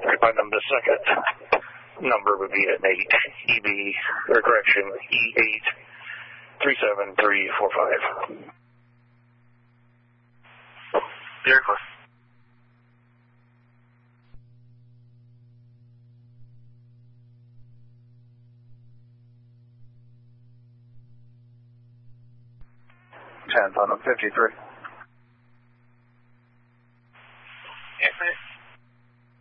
Find them the second number would be at 8 EB, or correction, E8 37345. Very close. Ten on 53.